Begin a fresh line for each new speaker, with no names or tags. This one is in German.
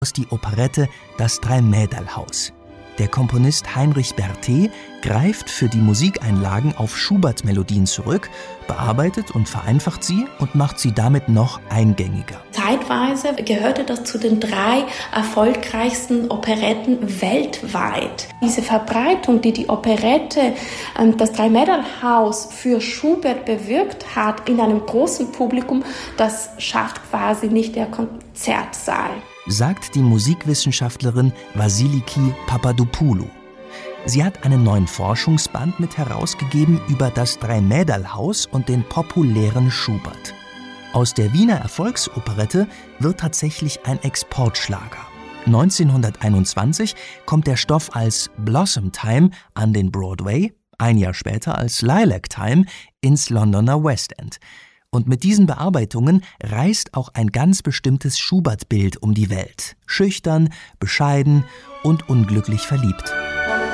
die Operette »Das Dreimäderlhaus«. Der Komponist Heinrich Berthet greift für die Musikeinlagen auf Schubert-Melodien zurück, bearbeitet und vereinfacht sie und macht sie damit noch eingängiger.
Zeitweise gehörte das zu den 3 erfolgreichsten Operetten weltweit. Diese Verbreitung, die die Operette »Das Dreimäderlhaus« für Schubert bewirkt hat in einem großen Publikum, das schafft quasi nicht der Konzertsaal,
sagt die Musikwissenschaftlerin Vasiliki Papadopoulou. Sie hat einen neuen Forschungsband mit herausgegeben über das Dreimäderlhaus und den populären Schubert. Aus der Wiener Erfolgsoperette wird tatsächlich ein Exportschlager. 1921 kommt der Stoff als Blossom Time an den Broadway, ein Jahr später als Lilac Time ins Londoner West End. Und mit diesen Bearbeitungen reist auch ein ganz bestimmtes Schubert-Bild um die Welt. Schüchtern, bescheiden und unglücklich verliebt.